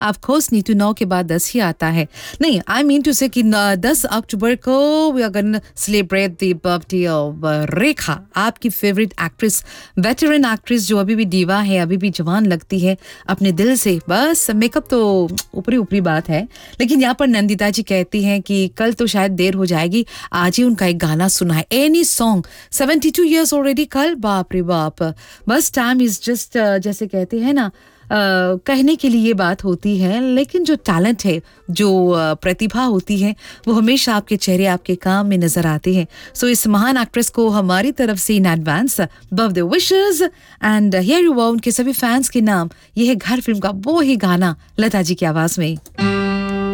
Of course Neetu 9 के बाद 10 ही आता है. नहीं, आई मीन टू से कि 10 अक्टूबर को we are gonna celebrate the birthday of रेखा, आपकी फेवरेट एक्ट्रेस, वेटरन एक्ट्रेस जो अभी भी दीवा है, अभी भी जवान लगती है अपने दिल से. बस मेकअप तो ऊपरी ऊपरी बात है. लेकिन यहाँ पर नंदिता जी कहती हैं कि कल तो शायद देर हो जाएगी, आज ही उनका एक गाना सुना है. Any song. 72 years already. कल बाप रे बाप. बस टाइम इज जस्ट जैसे कहते हैं ना, कहने के लिए ये बात होती है, लेकिन जो टैलेंट है, जो प्रतिभा होती है, वो हमेशा आपके चेहरे, आपके काम में नजर आते हैं. सो इस महान एक्ट्रेस को हमारी तरफ से in advance birthday wishes. And here you are, उनके सभी फैंस के नाम, ये है घर फिल्म का वो ही गाना लता जी की आवाज में.